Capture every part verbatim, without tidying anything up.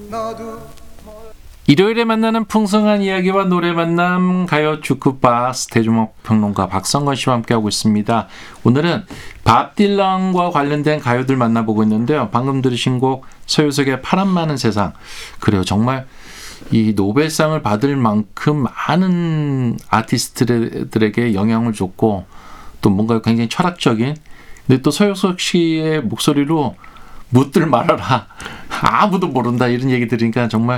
일요일에 만나는 풍성한 이야기와 노래 만남 가요 주크박스 대중음악 평론가 박성건 씨와 함께하고 있습니다. 오늘은 밥 딜런과 관련된 가요들 만나보고 있는데요. 방금 들으신 곡 서유석의 파란 많은 세상. 그래요. 정말 이 노벨상을 받을 만큼 많은 아티스트들에게 영향을 줬고 또 뭔가 굉장히 철학적인, 근데 또 서유석 씨의 목소리로 묻들 말아라, 아무도 모른다, 이런 얘기 들으니까 정말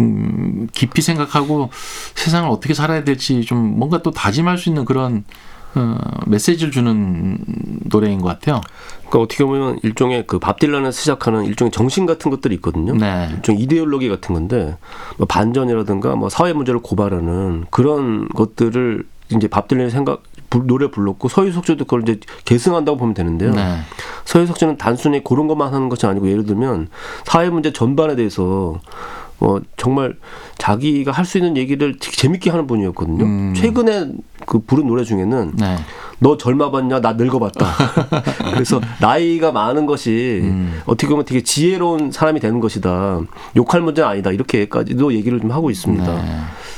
좀 깊이 생각하고 세상을 어떻게 살아야 될지 좀 뭔가 또 다짐할 수 있는 그런 어, 메시지를 주는 노래인 것 같아요. 그러니까 어떻게 보면 일종의 그 밥 딜런에서 시작하는 일종의 정신 같은 것들이 있거든요. 네. 일종 이데올로기 같은 건데, 뭐 반전이라든가 뭐 사회 문제를 고발하는 그런 것들을 이제 밥 딜런이 생각 노래 불렀고, 서유석 씨도 그걸 이제 계승한다고 보면 되는데요. 네. 서유석 씨는 단순히 그런 것만 하는 것이 아니고, 예를 들면 사회 문제 전반에 대해서 뭐 정말 자기가 할 수 있는 얘기를 되게 재밌게 하는 분이었거든요. 음. 최근에 그 부른 노래 중에는 네. 너 젊어봤냐, 나 늙어봤다. 그래서 나이가 많은 것이 음. 어떻게 보면 되게 지혜로운 사람이 되는 것이다, 욕할 문제는 아니다, 이렇게까지도 얘기를 좀 하고 있습니다. 네.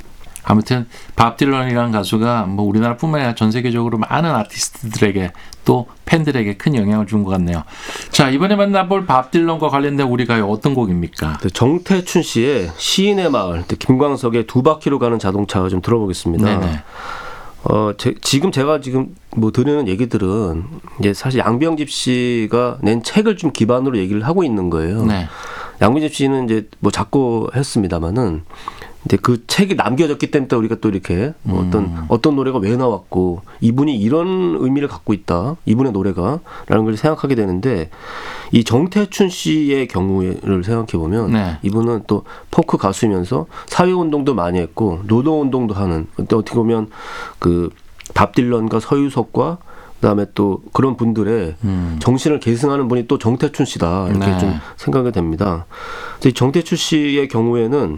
아무튼 밥 딜런이라는 가수가 뭐 우리나라뿐만 아니라 전 세계적으로 많은 아티스트들에게 또 팬들에게 큰 영향을 준 것 같네요. 자, 이번에 만나볼 밥 딜런과 관련된 우리 가요 어떤 곡입니까? 정태춘 씨의 시인의 마을, 김광석의 두 바퀴로 가는 자동차 좀 들어보겠습니다. 네네. 어, 제, 지금 제가 지금 뭐 들으는 얘기들은 이제 사실 양병집 씨가 낸 책을 좀 기반으로 얘기를 하고 있는 거예요. 네. 양병집 씨는 이제 뭐 작고했습니다만은 근데 그 책이 남겨졌기 때문에 우리가 또 이렇게 뭐 어떤 음. 어떤 노래가 왜 나왔고 이분이 이런 의미를 갖고 있다, 이분의 노래가라는 걸 생각하게 되는데, 이 정태춘 씨의 경우를 생각해 보면 네. 이분은 또 포크 가수이면서 사회 운동도 많이 했고 노동 운동도 하는, 어떻게 보면 그 밥 딜런과 서유석과 그다음에 또 그런 분들의 음. 정신을 계승하는 분이 또 정태춘 씨다, 이렇게 네. 좀 생각이 됩니다. 정태춘 씨의 경우에는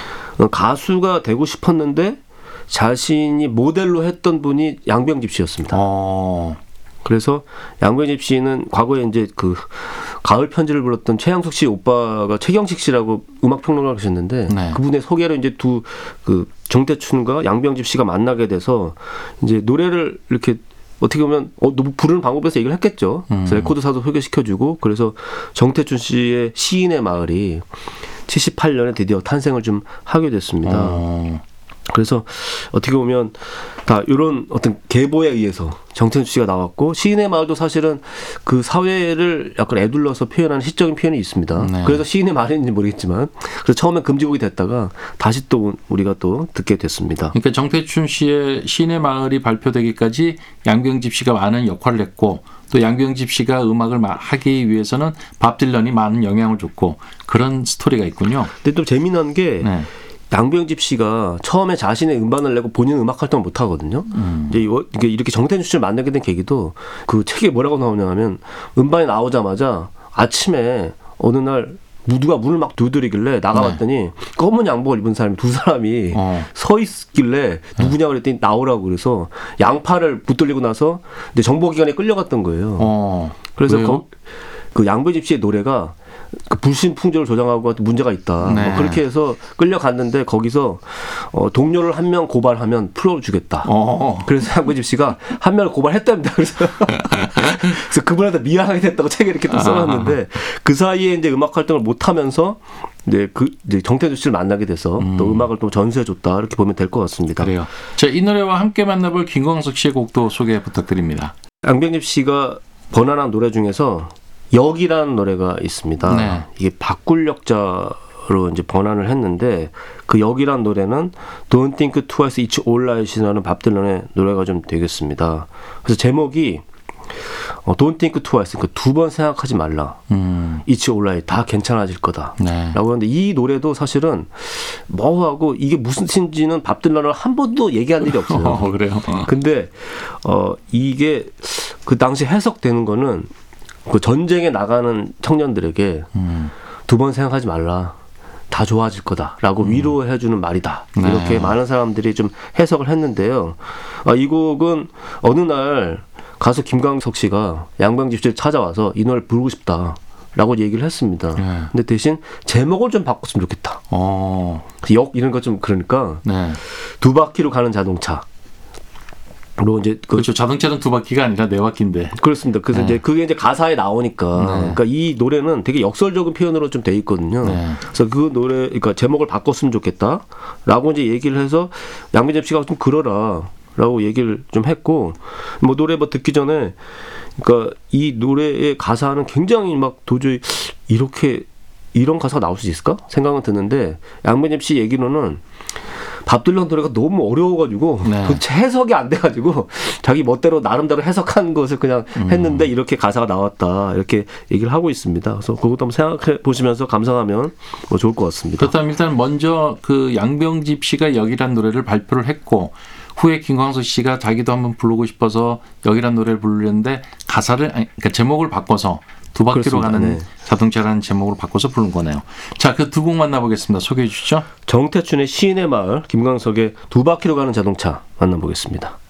가수가 되고 싶었는데 자신이 모델로 했던 분이 양병집 씨였습니다. 어. 그래서 양병집 씨는 과거에 이제 그 가을 편지를 불렀던 최양숙 씨 오빠가 최경식 씨라고 음악 평론가를 하셨는데 네. 그분의 소개로 이제 두 그 정태춘과 양병집 씨가 만나게 돼서 이제 노래를 이렇게 어떻게 보면 어, 부르는 방법에서 얘기를 했겠죠. 음. 그래서 레코드사도 소개시켜주고, 그래서 정태춘 씨의 시인의 마을이 칠십팔 년에 드디어 탄생을 좀 하게 됐습니다. 어. 그래서 어떻게 보면 다 이런 어떤 계보에 의해서 정태춘 씨가 나왔고, 시인의 마을도 사실은 그 사회를 약간 애둘러서 표현하는 시적인 표현이 있습니다. 네. 그래서 시인의 마을인지 모르겠지만, 그래서 처음엔 금지곡이 됐다가 다시 또 우리가 또 듣게 됐습니다. 그러니까 정태춘 씨의 시인의 마을이 발표되기까지 양병집 씨가 많은 역할을 했고, 또 양병집 씨가 음악을 하기 위해서는 밥 딜런이 많은 영향을 줬고, 그런 스토리가 있군요. 근데 또 재미난 게 네. 양병집 씨가 처음에 자신의 음반을 내고 본인 음악 활동을 못 하거든요. 음. 이제 이렇게 정태춘 씨를 만나게 된 계기도 그 책에 뭐라고 나오냐면, 음반이 나오자마자 아침에 어느 날 누가 문을 막 두드리길래 나가봤더니 네. 검은 양복을 입은 사람이 두 사람이 어. 서 있길래 누구냐 그랬더니 나오라고, 그래서 양팔을 붙들리고 나서 이제 정보기관에 끌려갔던 거예요. 어. 그래서 거, 그 양병집 씨의 노래가 그 불신 풍조를 조장하고 문제가 있다. 네. 뭐 그렇게 해서 끌려갔는데, 거기서 어, 동료를 한 명 고발하면 풀어주겠다. 어. 그래서 양병집 씨가 한 명을 고발했답니다. 그래서, 그래서 그분한테 미안하게 됐다고 책에 이렇게 또 써놨는데, 그 사이에 이제 음악 활동을 못하면서 이제 그 이제 정태춘 씨를 만나게 돼서 음. 또 음악을 또 전수해줬다, 이렇게 보면 될 것 같습니다. 그래요. 자, 이 노래와 함께 만나볼 김광석 씨의 곡도 소개 부탁드립니다. 양병집 씨가 번안한 노래 중에서 역이라는 노래가 있습니다. 네. 이게 바꿀역자로 이제 번안을 했는데, 그 역이라는 노래는 Don't Think Twice, It's Alright이라는 밥 딜런의 노래가 좀 되겠습니다. 그래서 제목이 어, Don't Think Twice, 그러니까 두 번 생각하지 말라. 음. It's Alright, 다 괜찮아질 거다. 네. 라고 하는데, 이 노래도 사실은 뭐하고 이게 무슨 뜻인지는 밥 딜런을 한 번도 얘기한 일이 없어요. 어, 그래요? 근데 어, 이게 그 당시 해석되는 거는 그 전쟁에 나가는 청년들에게 음. 두 번 생각하지 말라, 다 좋아질 거다라고 음. 위로해주는 말이다. 네. 이렇게 많은 사람들이 좀 해석을 했는데요. 아, 이 곡은 어느 날 가수 김광석 씨가 양병집 씨를 찾아와서 이 노래를 부르고 싶다 라고 얘기를 했습니다. 네. 근데 대신 제목을 좀 바꿨으면 좋겠다. 어. 역 이런 거 좀 그러니까 네. 두 바퀴로 가는 자동차. 로 이제 그 그렇죠. 자동차는 두 바퀴가 아니라 네 바퀴인데. 그렇습니다. 그래서 네. 이제 그게 이제 가사에 나오니까 네. 그러니까 이 노래는 되게 역설적인 표현으로 좀 돼 있거든요. 네. 그래서 그 노래 그러니까 제목을 바꿨으면 좋겠다라고 이제 얘기를 해서 양민엽 씨가 좀 그러라라고 얘기를 좀 했고 뭐 노래 뭐 듣기 전에 그러니까 이 노래의 가사는 굉장히 막 도저히 이렇게 이런 가사가 나올 수 있을까 생각은 드는데 양민엽 씨 얘기로는 밥 딜런 노래가 너무 어려워가지고 네. 도대체 해석이 안 돼가지고 자기 멋대로 나름대로 해석한 것을 그냥 음. 했는데 이렇게 가사가 나왔다 이렇게 얘기를 하고 있습니다. 그래서 그것도 한번 생각해 보시면서 감상하면 뭐 좋을 것 같습니다. 그렇다면 일단 먼저 그 양병집 씨가 역이란 노래를 발표를 했고 후에 김광석 씨가 자기도 한번 부르고 싶어서 역이란 노래를 부르는데 가사를 아니, 그러니까 제목을 바꿔서 두 바퀴로 그렇습니다. 가는 네. 자동차라는 제목으로 바꿔서 부른 거네요. 자, 그 두 곡 만나보겠습니다. 소개해 주시죠. 정태춘의 시인의 마을, 김광석의 두 바퀴로 가는 자동차 만나보겠습니다.